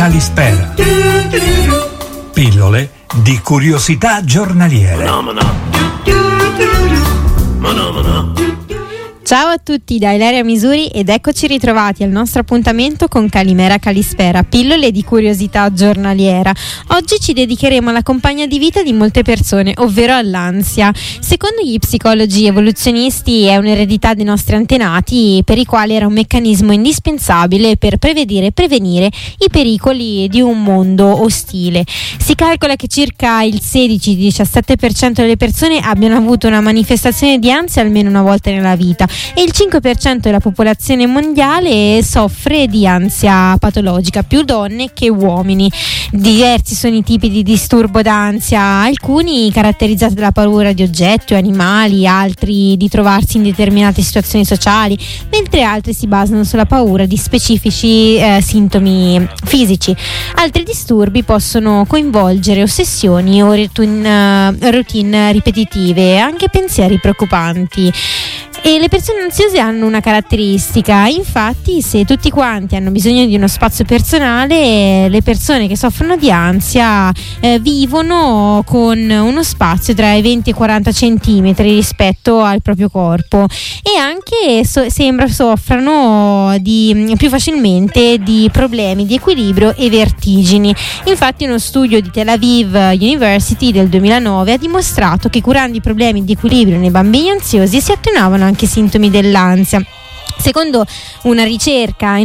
Kalispera. Pillole di curiosità giornaliere. Ciao a tutti da Ilaria Misuri ed eccoci ritrovati al nostro appuntamento con Calimera Kalispera, pillole di curiosità giornaliera. Oggi ci dedicheremo alla compagna di vita di molte persone, ovvero all'ansia. Secondo gli psicologi evoluzionisti è un'eredità dei nostri antenati, per i quali era un meccanismo indispensabile per prevedere e prevenire i pericoli di un mondo ostile. Si calcola che circa il 16-17% delle persone abbiano avuto una manifestazione di ansia almeno una volta nella vita, e il 5% della popolazione mondiale soffre di ansia patologica, più donne che uomini. Diversi sono i tipi di disturbo d'ansia, alcuni caratterizzati dalla paura di oggetti o animali, altri di trovarsi in determinate situazioni sociali, mentre altri si basano sulla paura di specifici sintomi fisici. Altri disturbi possono coinvolgere ossessioni o routine ripetitive, anche pensieri preoccupanti. E le persone ansiose hanno una caratteristica: infatti, se tutti quanti hanno bisogno di uno spazio personale, le persone che soffrono di ansia vivono con uno spazio tra i 20 e i 40 centimetri rispetto al proprio corpo, e anche sembra soffrano più facilmente di problemi di equilibrio e vertigini. Infatti uno studio di Tel Aviv University del 2009 ha dimostrato che curando i problemi di equilibrio nei bambini ansiosi si attenuavano anche sintomi dell'ansia. Secondo una ricerca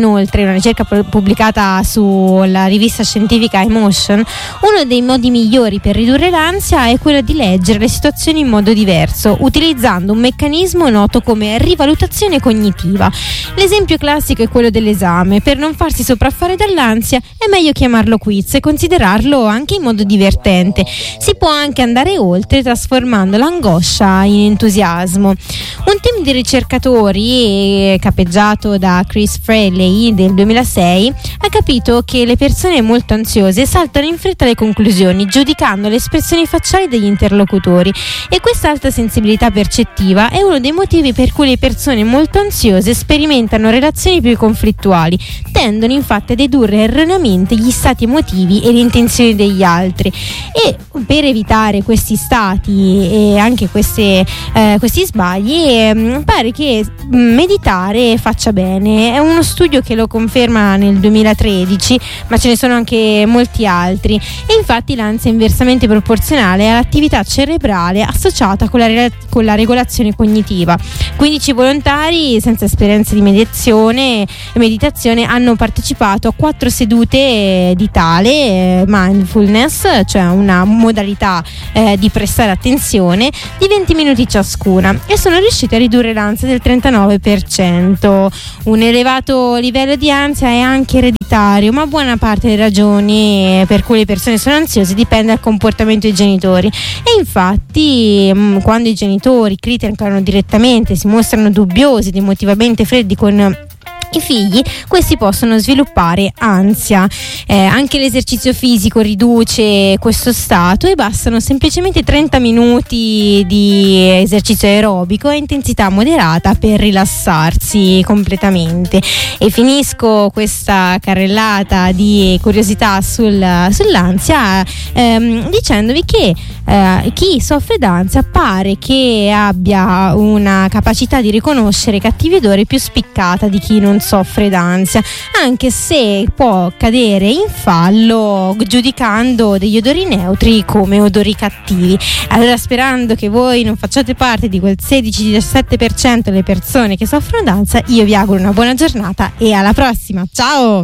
pubblicata sulla rivista scientifica Emotion, uno dei modi migliori per ridurre l'ansia è quello di leggere le situazioni in modo diverso, utilizzando un meccanismo noto come rivalutazione cognitiva. L'esempio classico è quello dell'esame. Per non farsi sopraffare dall'ansia è meglio chiamarlo quiz e considerarlo anche in modo divertente. Si può anche andare oltre, trasformando l'angoscia in entusiasmo. Un team di ricercatori capeggiato da Chris Fraley del 2006 ha capito che le persone molto ansiose saltano in fretta alle conclusioni, giudicando le espressioni facciali degli interlocutori, e questa alta sensibilità percettiva è uno dei motivi per cui le persone molto ansiose sperimentano relazioni più conflittuali. Tendono infatti a dedurre erroneamente gli stati emotivi e le intenzioni degli altri, e per evitare questi stati e anche questi sbagli pare che meditare faccia bene. È uno studio che lo conferma nel 2013, ma ce ne sono anche molti altri, e infatti l'ansia è inversamente proporzionale all'attività cerebrale associata con la regolazione cognitiva. 15 volontari senza esperienza di meditazione hanno partecipato a 4 sedute di tale mindfulness, cioè una modalità di prestare attenzione di 20 minuti ciascuna, e sono riusciti a ridurre l'ansia del 39%. Un elevato livello di ansia è anche ereditario, ma buona parte delle ragioni per cui le persone sono ansiose dipende dal comportamento dei genitori, e infatti quando i genitori criticano direttamente, si mostrano dubbiosi ed emotivamente freddi con i figli, questi possono sviluppare ansia. Anche l'esercizio fisico riduce questo stato, e bastano semplicemente 30 minuti di esercizio aerobico a intensità moderata per rilassarsi completamente. E finisco questa carrellata di curiosità sull'ansia dicendovi che chi soffre d'ansia pare che abbia una capacità di riconoscere i cattivi odori più spiccata di chi non soffre d'ansia, anche se può cadere in fallo giudicando degli odori neutri come odori cattivi. Allora, sperando che voi non facciate parte di quel 16-17% delle persone che soffrono d'ansia, io vi auguro una buona giornata e alla prossima. Ciao!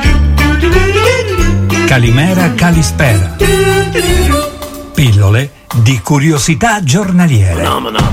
Calimera Kalispera. Pillole di curiosità giornaliere.